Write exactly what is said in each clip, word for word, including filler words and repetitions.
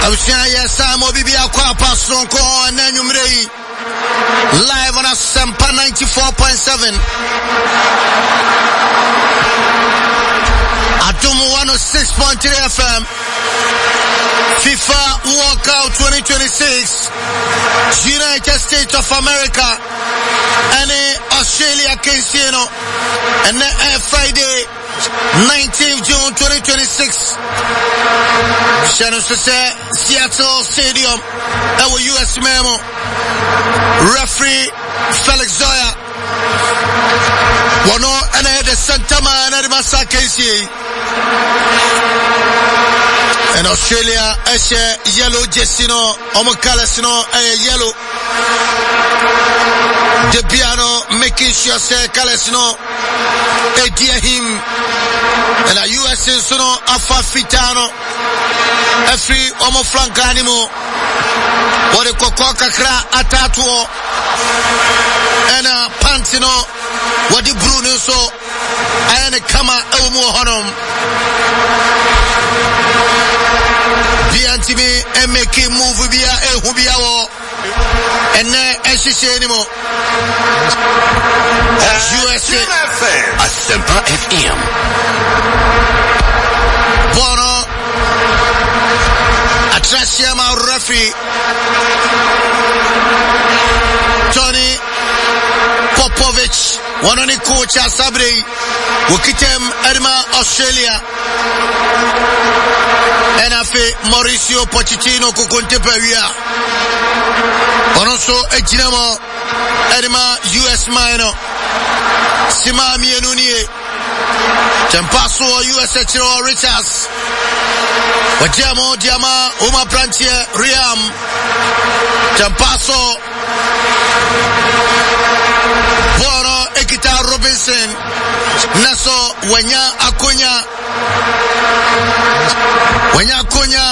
Abusha Yasamo Bibia Kwa Pasonko and Nanyumrei live on a Sampa ninety-four point seven. Atumu one oh six point three F M. FIFA Walkout twenty twenty-six. United States of America and Australia Casino and Friday nineteenth June twenty twenty-six. Shannon Seattle Stadium. Our U S memo. Referee Felix Zoya. Wano and the Santa Man and Massa Casey. And Australia Ashe yellow Jessino Omokalasino a yellow. The piano making sure say Kalasino a dear him. And a U S in Sono Afa Fitano. A free Omo Frank Animo. What a Cococa Kra Atatuo. And a Pantino. What the Bruno so. And a Kama Elmo Honum. Biantimi and making move via a Hubiao. And then she say anymore. U S A Asempa F M. Bono Atrasiama referee Tony Popovich one on the coach Sabri Wukitem Edma Australia and afe Mauricio Pochettino Kukunte Peria Onoso Ejinamo Edma U S Minor Sima Mienunie Tempaso U S H O Richards Wajamo Diama Uma Prantier Riam Tempaso Boro Ekita Robinson Naso Wanya Akunya Wanya Akunya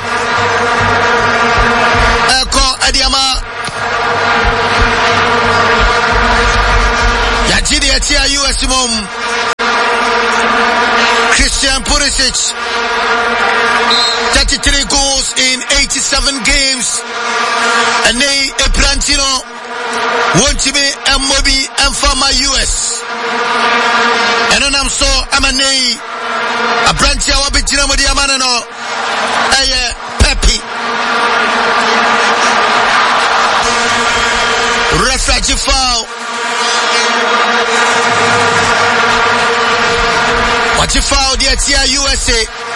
Eko Adiama Yajidi Atia U S Mom Christian Pulisic thirty-three goals in eighty-seven games and they a Brantino want to be M O B and Farmer U S and then I'm so I'm a nay a Brantia Wabitina Modiamanano a Pepe refugee foul. What you found here, U S A.